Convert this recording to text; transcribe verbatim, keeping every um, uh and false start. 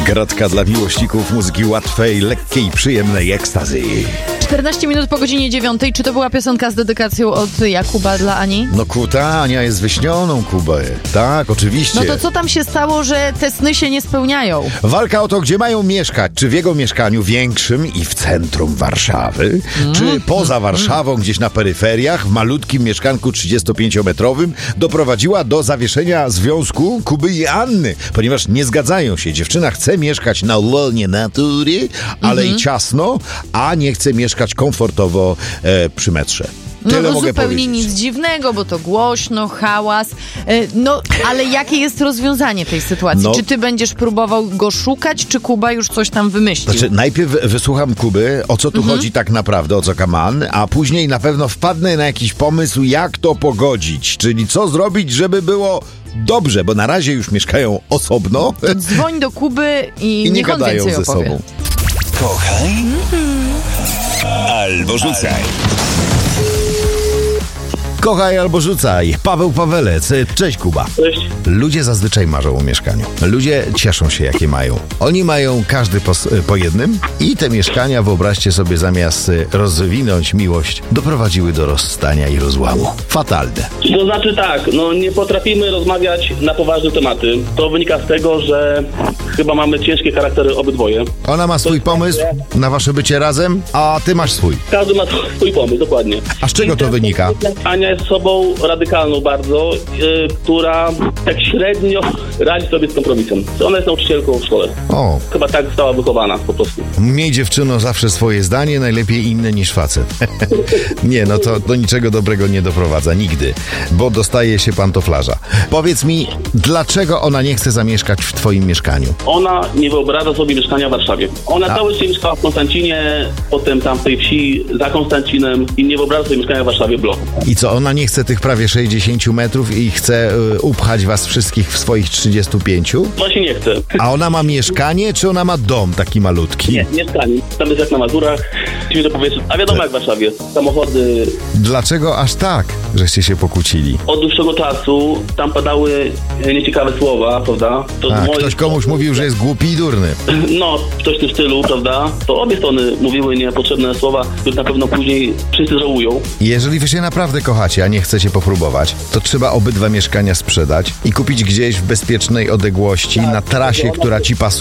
Gratka dla miłośników muzyki łatwej, lekkiej, przyjemnej ekstazy. czternaście minut po godzinie dziewiątej. Czy to była piosenka z dedykacją od Jakuba dla Ani? No kuta, Ania jest wyśnioną Kubę. Tak, oczywiście. No to co tam się stało, że te sny się nie spełniają? Walka o to, gdzie mają mieszkać. Czy w jego mieszkaniu większym i w centrum Warszawy, mm. czy poza Warszawą, gdzieś na peryferiach, w malutkim mieszkanku trzydziestopięciometrowym doprowadziła do zawieszenia związku Kuby i Anny, ponieważ nie zgadzają się. Dziewczyna chce mieszkać na łonie natury, ale mm-hmm. i ciasno, a nie chce mieszkać komfortowo e, przy metrze. Tyle no, no mogę zupełnie powiedzieć. nic dziwnego, bo to głośno, hałas. No, ale jakie jest rozwiązanie tej sytuacji? No. Czy ty będziesz próbował go szukać, czy Kuba już coś tam wymyślił? Znaczy, najpierw wysłucham Kuby, o co tu mhm. chodzi tak naprawdę, o co kaman, a później na pewno wpadnę na jakiś pomysł, jak to pogodzić, czyli co zrobić, żeby było dobrze, bo na razie już mieszkają osobno. Dzwoń do Kuby i, I nie niech on gadają więcej ze opowie. sobą. Kochaj albo rzucaj. Kochaj albo rzucaj. Paweł Pawelec. Cześć, Kuba. Cześć. Ludzie zazwyczaj marzą o mieszkaniu. Ludzie cieszą się, jakie mają. Oni mają każdy po, po jednym i te mieszkania, wyobraźcie sobie, zamiast rozwinąć miłość, doprowadziły do rozstania i rozłamu. Fatalne. To znaczy tak, no nie potrafimy rozmawiać na poważne tematy. To wynika z tego, że chyba mamy ciężkie charaktery obydwoje. Ona ma swój pomysł na wasze bycie razem, a ty masz swój. Każdy ma swój pomysł, dokładnie. A z czego to wynika? Ania jest osobą radykalną bardzo, yy, która tak średnio radzi sobie z kompromisem. Ona jest nauczycielką w szkole. O. Chyba tak została wychowana po prostu. Miej, dziewczyno, zawsze swoje zdanie, najlepiej inne niż facet. Nie, no to do niczego dobrego nie doprowadza, nigdy, bo dostaje się pantoflarza. Powiedz mi, dlaczego ona nie chce zamieszkać w twoim mieszkaniu? Ona nie wyobraża sobie mieszkania w Warszawie. Ona A. całe życie mieszkała w Konstancinie, potem tam w tej wsi za Konstancinem i nie wyobraża sobie mieszkania w Warszawie w bloku. I co, ona nie chce tych prawie sześćdziesięciu metrów i chce y, upchać was wszystkich w swoich trzydziestu pięciu? Właśnie nie chce. A ona ma mieszkanie, czy ona ma dom taki malutki? Nie, mieszkanie. Tam jest jak na Mazurach. Świeże powietrze. A wiadomo jak w Warszawie. Samochody. Dlaczego aż tak, żeście się pokłócili? Od dłuższego czasu tam padały nieciekawe słowa, prawda? To A, moje... ktoś komuś mówił, że jest głupi i durny. No, coś w tym stylu, prawda? To obie strony mówiły niepotrzebne słowa, które na pewno później wszyscy żałują. Jeżeli wy się naprawdę kochacie, a nie chcecie popróbować, to trzeba obydwa mieszkania sprzedać i kupić gdzieś w bezpiecznej odległości, na trasie, która ci pasuje.